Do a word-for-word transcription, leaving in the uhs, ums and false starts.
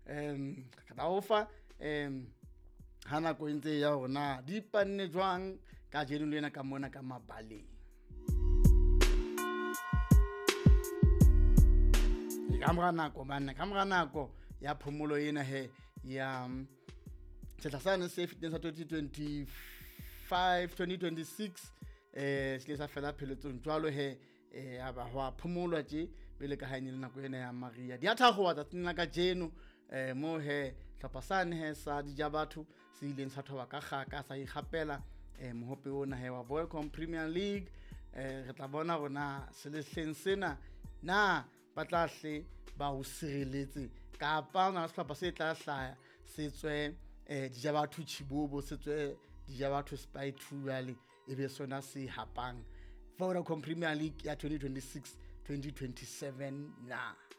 um ka ofa um hana ko ntse ya rona di panne jwang ka jeno lena ka mona ka mabaleng kamra nako manne kamra nako ya phomolo ena he ya tshetsana se fitness twenty twenty-five twenty twenty-six eh sile sa fela pheletsong jwalo he eh aba hwa phomolwa tje bele ka hanyele nako ena ya Maria di atha go watsa tsena ka jeno eh mo he hlapasane he sa di ja batho se ileng sa thoba ka gaka sa igapela eh mohope ona he wa Vodacom Premier League eh re tla bona rona se le sensena na batlahle ba o sireletse ka pa na sehlopha se tla hlaya se tswe eh di ja batho Chibobo se tswe di ja batho Spy Truly e be sona se hapang Vodacom Premier League ya twenty twenty-six twenty twenty-seven na